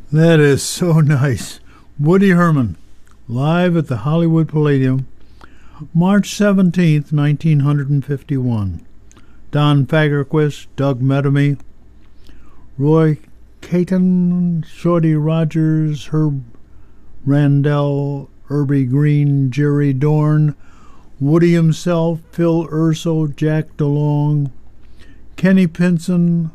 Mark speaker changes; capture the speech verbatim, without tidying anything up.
Speaker 1: That is so nice. Woody Herman, live at the Hollywood Palladium, March seventeenth, nineteen fifty-one. Don Fagerquist, Doug Medemy, Roy Caton, Shorty Rogers, Herb Randell, Irby Green, Jerry Dorn, Woody himself, Phil Urso, Jack DeLong, Kenny Pinson,